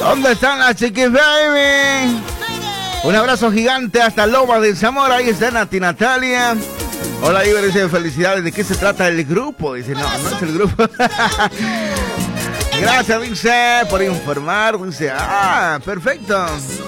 ¿Dónde están las chiquis, baby? Un abrazo gigante hasta Lomas de Zamora. Ahí está Nati Natalia. Hola, Iber, dice felicidades. ¿De qué se trata el grupo? Dice, no es el grupo. Gracias, dice, por informar. Dice, perfecto.